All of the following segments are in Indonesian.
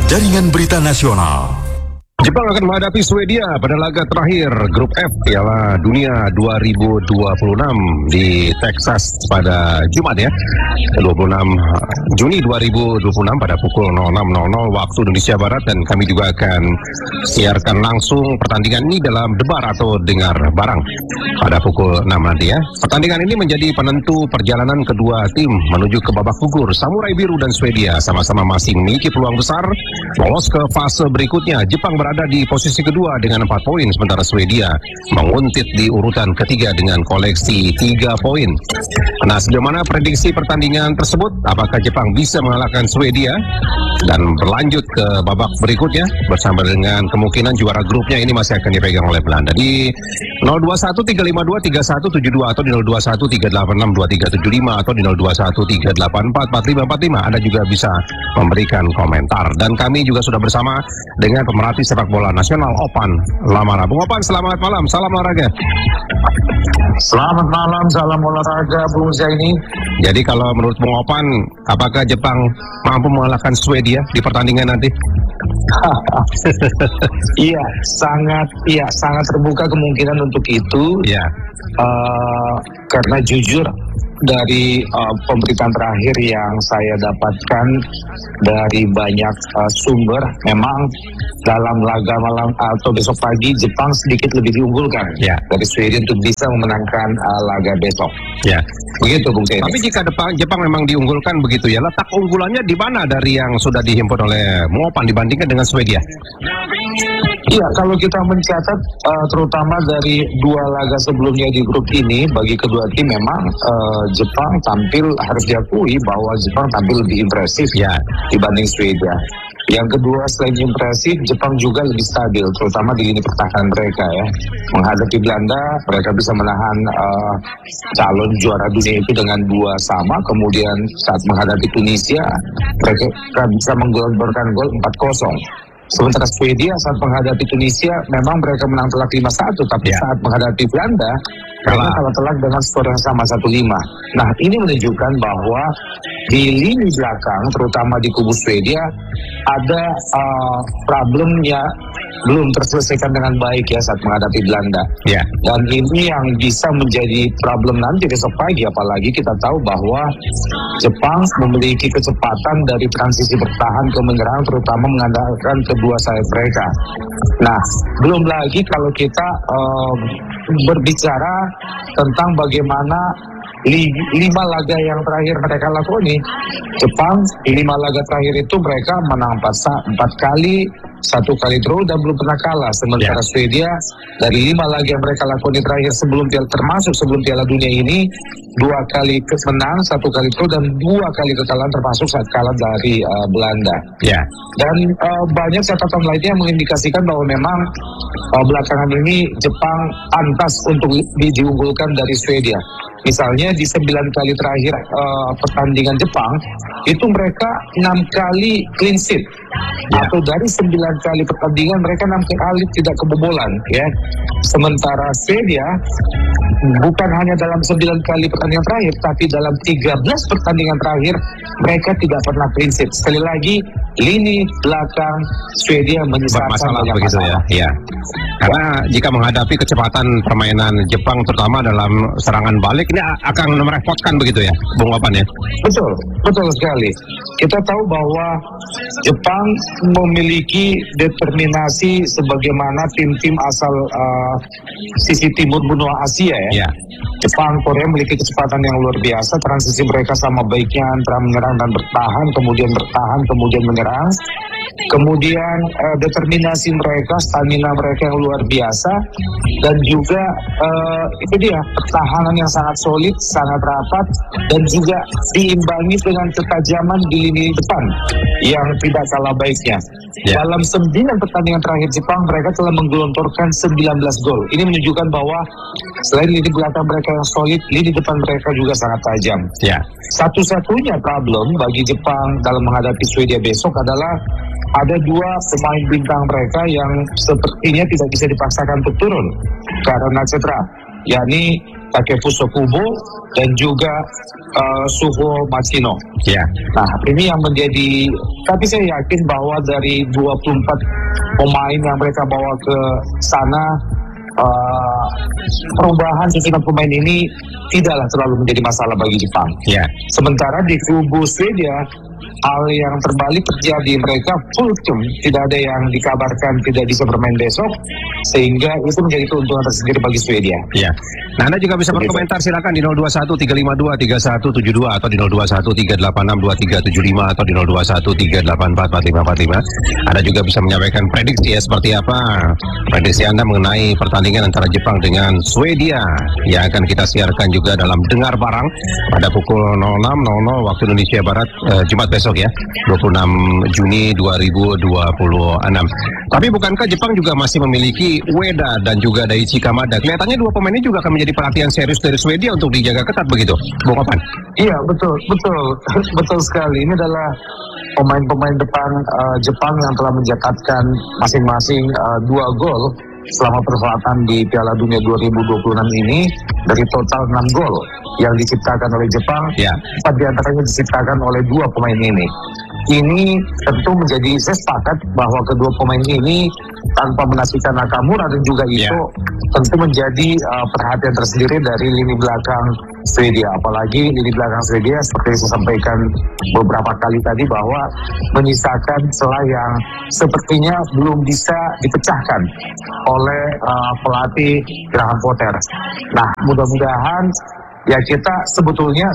Jaringan Berita Nasional. Jepang akan menghadapi Swedia pada laga terakhir Grup F Piala Dunia 2026 di Texas pada Jumat ya, 26 Juni 2026 pada pukul 06.00 waktu Indonesia Barat, dan kami juga akan siarkan langsung pertandingan ini dalam debar atau dengar bareng pada pukul 6 nanti ya. Pertandingan ini menjadi penentu perjalanan kedua tim menuju ke babak gugur. Samurai Biru dan Swedia sama-sama masih memiliki peluang besar lolos ke fase berikutnya. Jepang berada di posisi kedua dengan 4 poin, sementara Swedia menguntit di urutan ketiga dengan koleksi 3 poin. Nah, sejauh mana prediksi pertandingan tersebut? Apakah Jepang bisa mengalahkan Swedia dan berlanjut ke babak berikutnya bersama dengan kemungkinan juara grupnya ini masih akan dipegang oleh Belanda? Di 0213523172 atau di 0213862375 atau di 0213844545 Anda juga bisa memberikan komentar. Dan kami juga sudah bersama dengan pemerhati sepak bola nasional Opan Lamara. Bung Opan, selamat malam, salam olahraga. Selamat malam, salam olahraga Bung Zaini. Jadi kalau menurut Bung Opan, apakah Jepang mampu mengalahkan Swedia di pertandingan nanti? Iya, sangat terbuka kemungkinan untuk itu. Ya. Karena jujur dari pemberitaan terakhir yang saya dapatkan dari banyak sumber, memang dalam laga malam atau besok pagi Jepang sedikit lebih diunggulkan ya dari Swedia untuk bisa memenangkan laga besok. Ya, begitu Bung Zaini. Tapi jika Jepang memang diunggulkan begitu ya, letak unggulannya di mana dari yang sudah dihimpun oleh Bung Opan dibandingkan dengan Swedia? Iya, kalau kita mencatat terutama dari 2 laga sebelumnya di grup ini, bagi kedua tim memang Jepang tampil, harus diakui bahwa Jepang tampil lebih impresif ya dibanding Swedia. Yang kedua, selain impresif, Jepang juga lebih stabil, terutama di lini pertahanan mereka ya. Menghadapi Belanda, mereka bisa menahan calon juara dunia itu dengan 2-2. Kemudian saat menghadapi Tunisia, mereka bisa menggolkan gol 4-0. Sementara Swedia saat menghadapi Tunisia memang mereka menang telak 5-1, tapi saat menghadapi Belanda mereka kalah telak dengan skor yang sama 1-5. Nah, ini menunjukkan bahwa di lini belakang terutama di kubu Swedia ada problemnya belum terselesaikan dengan baik ya saat menghadapi Belanda. Dan ini yang bisa menjadi problem nanti besok pagi, apalagi kita tahu bahwa Jepang memiliki kecepatan dari transisi bertahan ke menyerang, terutama mengandalkan kedua sayap mereka. Nah, belum lagi kalau kita berbicara tentang bagaimana 5 laga yang terakhir mereka lakoni. Jepang 5 laga terakhir itu mereka menang 4 kali, 1 kali draw dan belum pernah kalah. Sementara Swedia dari 5 laga yang mereka lakoni terakhir sebelum Piala Dunia ini 2 kali menang, 1 kali draw dan 2 kali kekalahan, termasuk saat kalah dari Belanda. Dan banyak catatan lainnya yang mengindikasikan bahwa memang belakangan ini Jepang pantas untuk diunggulkan dari Swedia. Misalnya di 9 kali terakhir pertandingan Jepang itu mereka 6 kali clean sheet, atau dari 9 kali pertandingan mereka 6 kali tidak kebobolan ya. Sementara Swedia bukan hanya dalam 9 kali pertandingan terakhir, tapi dalam 13 pertandingan terakhir mereka tidak pernah clean sheet. Sekali lagi, lini belakang Swedia menyisakan banyak begitu masalah. Ya. Karena jika menghadapi kecepatan permainan Jepang terutama dalam serangan balik, ini akan merepotkan begitu ya, Bung Opan ya? Betul sekali. Kita tahu bahwa Jepang memiliki determinasi sebagaimana tim-tim asal sisi timur benua Asia ya. Jepang, Korea memiliki kecepatan yang luar biasa, transisi mereka sama baiknya antara menyerang dan bertahan, kemudian bertahan, kemudian menyerang. Kemudian determinasi mereka, stamina mereka yang luar biasa, dan juga itu dia pertahanan yang sangat solid, sangat rapat, dan juga diimbangi dengan ketajaman di lini depan yang tidak kalah baiknya. Dalam 9 pertandingan terakhir Jepang, mereka telah menggelontorkan 19 gol. Ini menunjukkan bahwa selain lini belakang mereka yang solid, lini depan mereka juga sangat tajam. Satu-satunya problem bagi Jepang dalam menghadapi Swedia besok adalah ada 2 pemain bintang mereka yang sepertinya tidak bisa dipaksakan untuk turun karena cedera, yakni Takefusa Kubo dan juga Suho Machino. Ya. Nah, ini yang menjadi, tapi saya yakin bahwa dari 24 pemain yang mereka bawa ke sana, perubahan susunan pemain ini tidaklah terlalu menjadi masalah bagi Jepang. Ya. Sementara di kubu Swedia, hal yang terbalik terjadi, mereka full team, tidak ada yang dikabarkan tidak bisa bermain besok, sehingga itu menjadi keuntungan tersendiri bagi Swedia. Ya. Nah, Anda juga bisa berkomentar, silakan di 0213523172 atau di 0213862375 atau di 0213844545. Anda juga bisa menyampaikan prediksi ya, seperti apa prediksi Anda mengenai pertandingan antara Jepang dengan Swedia yang akan kita siarkan juga dalam Dengar Barang pada pukul 06.00 waktu Indonesia Barat Jumat besok ya, 26 Juni 2026. Tapi bukankah Jepang juga masih memiliki Ueda dan juga Daichi Kamada? Kelihatannya dua pemain ini juga akan menjadi perhatian serius dari Swedia untuk dijaga ketat begitu, Bung Opan? Iya, betul sekali. Ini adalah pemain-pemain depan Jepang yang telah mencatatkan masing-masing 2 gol selama perhelatan di Piala Dunia 2026 ini. Dari total 6 gol yang diciptakan oleh Jepang, 4 diantaranya diciptakan oleh 2 pemain ini. Ini tentu menjadi, saya sepakat bahwa kedua pemain ini tanpa menasihkan Nakamura dan juga Ito tentu menjadi perhatian tersendiri dari lini belakang Swedia. Apalagi lini belakang Swedia seperti yang saya sampaikan beberapa kali tadi bahwa menyisakan celah yang sepertinya belum bisa dipecahkan oleh pelatih Graham Potter. Nah, mudah-mudahan ya kita sebetulnya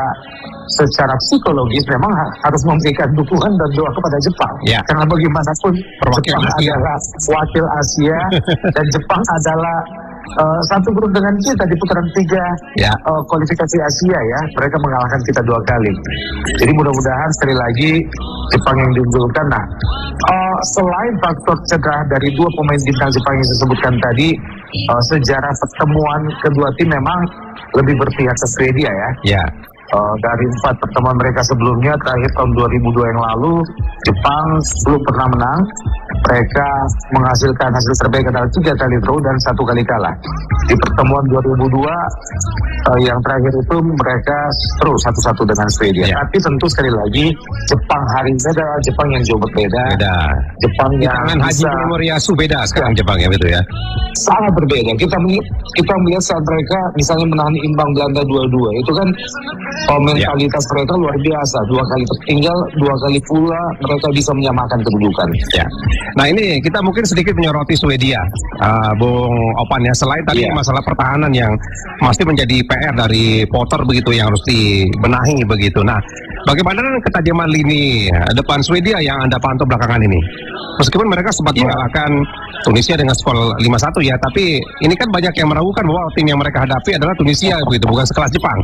secara psikologis memang harus memberikan dukungan dan doa kepada Jepang. Karena bagaimanapun Jepang adalah wakil Asia dan Jepang adalah satu grup dengan kita di putaran 3 kualifikasi Asia ya. Mereka mengalahkan kita 2 kali. Jadi mudah-mudahan sekali lagi Jepang yang diunggulkan. Nah, selain faktor cedera dari 2 pemain bintang Jepang yang saya sebutkan tadi, sejarah pertemuan kedua tim memang lebih berpihak ke Swedia ya. Dari 4 pertemuan mereka sebelumnya, terakhir tahun 2002 yang lalu, Jepang belum pernah menang. Mereka menghasilkan hasil terbaik adalah 3 kali draw dan 1 kali kalah. Di pertemuan 2002 yang terakhir itu mereka terus 1-1 dengan Swedia. Tapi tentu sekali lagi Jepang hari ini adalah Jepang yang jauh berbeda. Jepang yang Haji Moriyasu beda sekarang Jepang ya, betul ya. Sangat berbeda. Kita melihat saat mereka misalnya menahan imbang Belanda 2-2, itu kan mentalitas mereka luar biasa. 2 kali tertinggal, 2 kali pula mereka bisa menyamakan kedudukan. Nah, ini kita mungkin sedikit menyoroti Swedia, Bung Opan ya. Selain tadi masalah pertahanan yang masih menjadi PR dari Potter begitu, yang harus dibenahi begitu. Nah, bagaimana ketajaman lini depan Swedia yang Anda pantau belakangan ini? Meskipun mereka sempat mengalahkan Tunisia dengan skor 5-1 ya, tapi ini kan banyak yang meragukan bahwa tim yang mereka hadapi adalah Tunisia begitu, bukan sekelas Jepang.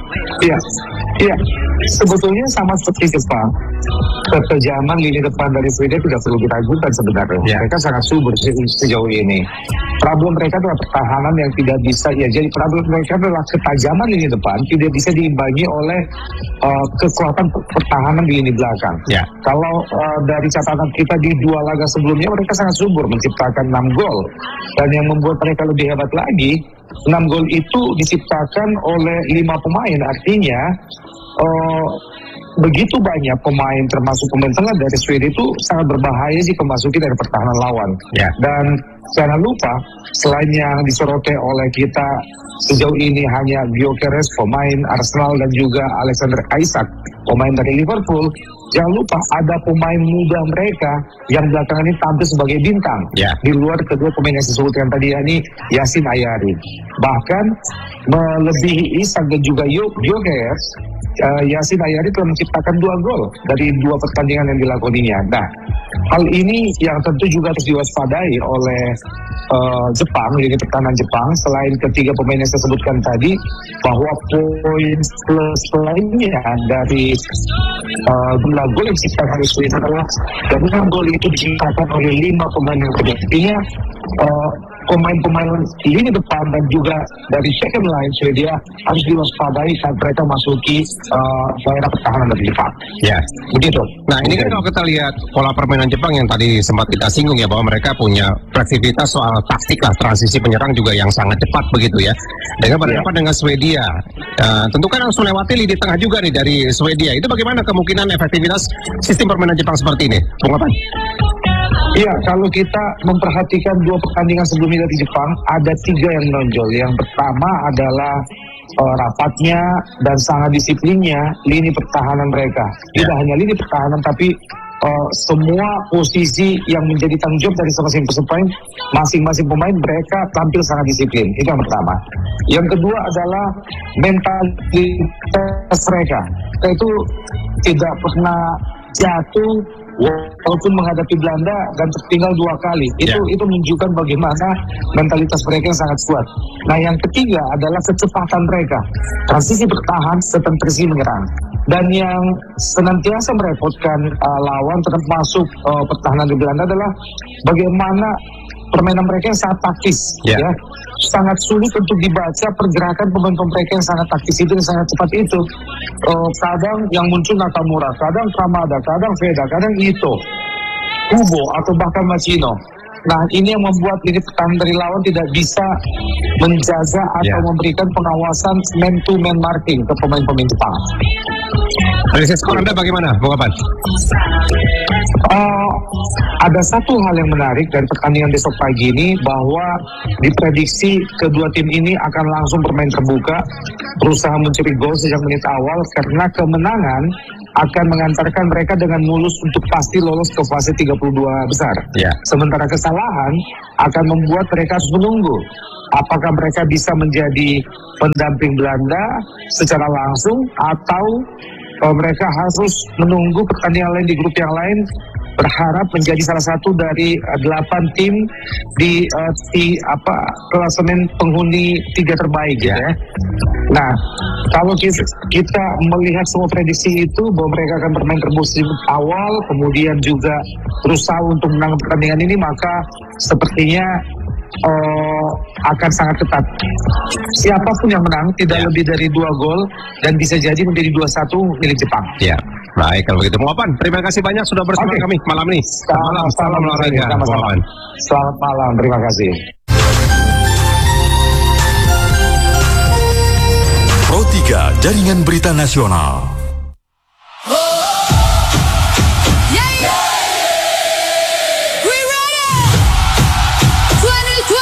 Iya. Sebetulnya sama seperti Jepang, ketajaman lini depan dari Swedia tidak perlu diragukan sebenarnya. Mereka sangat subur sejauh ini. Problem mereka adalah pertahanan yang tidak bisa, jadi problem mereka adalah ketajaman lini depan tidak bisa diimbangi oleh kekuatan pertahanan di lini belakang. Kalau dari catatan kita di 2 laga sebelumnya, mereka sangat subur menciptakan 6 gol. Dan yang membuat mereka lebih hebat lagi, 6 gol itu diciptakan oleh 5 pemain. Artinya begitu banyak pemain termasuk pemain tengah dari Swedia itu sangat berbahaya jika memasuki dari pertahanan lawan. Dan jangan lupa, selain yang disoroti oleh kita sejauh ini hanya Gyökeres, pemain Arsenal, dan juga Alexander Isak, pemain dari Liverpool, jangan lupa ada pemain muda mereka yang belakangan ini tampil sebagai bintang. Di luar kedua pemain yang disebutkan tadi, yakni Yassin Ayari. Bahkan melebihi Isak dan juga Gyökeres, Yassin Ayari telah menciptakan 2 gol dari 2 pertandingan yang dilakoninya. Nah, hal ini yang tentu juga harus diwaspadai oleh Jepang, lini pertahanan Jepang. Selain ketiga pemain yang saya sebutkan tadi, bahwa poin plus lainnya dari jumlah gol yang diciptakan oleh Swedia adalah dari 6 gol itu diciptakan oleh 5 pemain yang berbeda. Artinya pemain-pemain lini depan dan juga dari second line Swedia harus diwaspadai saat mereka masuki daerah pertahanan dari Jepang. Ya. Begitu. Nah, ini kan kalau kita lihat pola permainan Jepang yang tadi sempat kita singgung ya, bahwa mereka punya fleksibilitas soal taktik lah, transisi penyerang juga yang sangat cepat begitu ya. Dengan berhadapan dengan Swedia, tentu kan harus melewati lini tengah juga nih dari Swedia. Itu bagaimana kemungkinan efektivitas sistem permainan Jepang seperti ini? Bung Opan? Iya, kalau kita memperhatikan dua pertandingan sebelumnya dari Jepang, ada 3 yang menonjol. Yang pertama adalah rapatnya dan sangat disiplinnya lini pertahanan mereka. Tidak hanya lini pertahanan, tapi semua posisi yang menjadi tanggung jawab dari masing-masing pemain mereka tampil sangat disiplin. Itu yang pertama. Yang kedua adalah mentalitas mereka. Mereka itu tidak pernah jatuh walaupun menghadapi Belanda dan tertinggal 2 kali. Itu menunjukkan bagaimana mentalitas mereka yang sangat kuat. Nah, yang ketiga adalah kecepatan mereka, transisi bertahan terus menyerang. Dan yang senantiasa merepotkan lawan termasuk pertahanan di Belanda adalah bagaimana permainan mereka yang sangat taktis, ya. Sangat sulit untuk dibaca pergerakan pemain mereka yang sangat taktis itu, yang sangat cepat itu. Kadang yang muncul Nakamura, kadang Kamada, kadang Veda, kadang Ito, Kubo, atau bahkan Machino. Nah, ini yang membuat lini pertahanan dari lawan tidak bisa menjaga atau memberikan pengawasan man-to-man marking ke pemain-pemain Jepang. Analisis skor Anda bagaimana, Bung Opan? Ada satu hal yang menarik dari pertandingan besok pagi ini, bahwa diprediksi kedua tim ini akan langsung bermain terbuka, berusaha mencuri gol sejak menit awal, karena kemenangan akan mengantarkan mereka dengan mulus untuk pasti lolos ke fase 32 besar. Sementara kesalahan akan membuat mereka harus menunggu apakah mereka bisa menjadi pendamping Belanda secara langsung, atau mereka harus menunggu pertandingan lain di grup yang lain, berharap menjadi salah satu dari 8 tim di klasemen penghuni 3 terbaik gitu ya. Nah, kalau kita melihat semua prediksi itu bahwa mereka akan bermain terbuka di awal, kemudian juga berusaha untuk menang pertandingan ini, maka sepertinya akan sangat ketat. Siapapun yang menang tidak lebih dari 2 gol, dan bisa jadi menjadi 2-1 milik Jepang. Ya. Baik, kalau begitu, Bung Opan, terima kasih banyak sudah bersama kami malam ini. Salam olahraga. Selamat malam, terima kasih. Pro 3 Jaringan Berita Nasional.